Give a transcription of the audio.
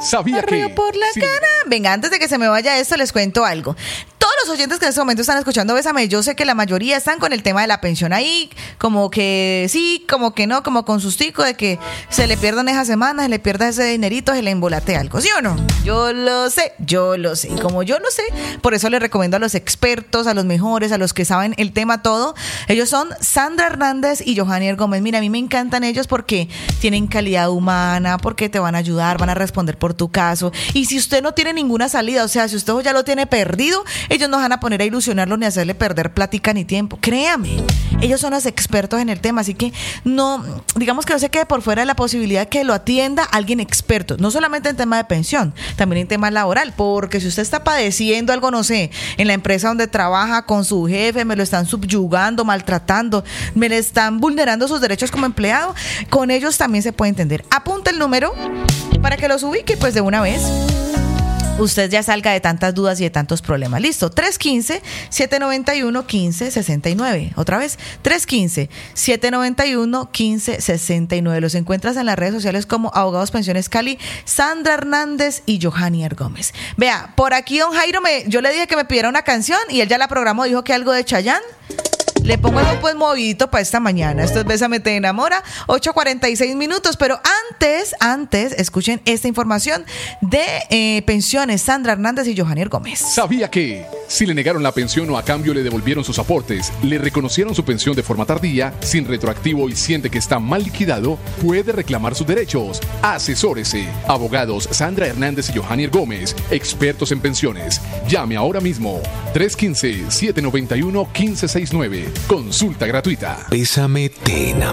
¿Sabía que? Río por la cara. Venga, antes de que se me vaya esto, les cuento algo. Todos los oyentes que en este momento están escuchando Bésame, yo sé que la mayoría están con el tema de la pensión ahí, como que sí, como que no, como con sustico de que se le pierdan esas semanas, se le pierda ese dinerito, se le embolate algo, ¿sí o no? Yo lo sé. Y como yo lo sé, por eso les recomiendo a los expertos, a los mejores, a los que saben el tema todo. Ellos son Sandra Hernández y Johanier Gómez. Mira, a mí me encantan ellos porque tienen calidad humana, porque te van a ayudar, van a responder por tu caso. Y si usted no tiene ninguna salida, o sea, si usted ya lo tiene perdido, ellos no van a poner a ilusionarlo ni a hacerle perder plática ni tiempo. Créame, ellos son los expertos en el tema, así que no, digamos que no se quede por fuera de la posibilidad de que lo atienda alguien experto, no solamente en tema de pensión, también en tema laboral, porque si usted está padeciendo algo, no sé, en la empresa donde trabaja con su jefe, me lo están subyugando, maltratando, me le están vulnerando sus derechos como empleado, con ellos también se puede entender. Apunta el número para que los ubique pues de una vez. Usted ya salga de tantas dudas y de tantos problemas. Listo, 315-791-1569. Otra vez, 315-791-1569. Los encuentras en las redes sociales como Abogados Pensiones Cali, Sandra Hernández y Johanier Gómez. Vea, por aquí don Jairo, yo le dije que me pidiera una canción y él ya la programó, dijo que algo de Chayanne. Le pongo algo pues movidito para esta mañana. Esto es Bésame te enamora, 8:46 minutos. Pero antes, escuchen esta información de pensiones, Sandra Hernández y Johanier Gómez. ¿Sabía que? Si le negaron la pensión o a cambio le devolvieron sus aportes, le reconocieron su pensión de forma tardía, sin retroactivo y siente que está mal liquidado, puede reclamar sus derechos. Asesórese. Abogados Sandra Hernández y Johanier Gómez, expertos en pensiones. Llame ahora mismo. 315-791-1569. Consulta gratuita. Bésame te enamora.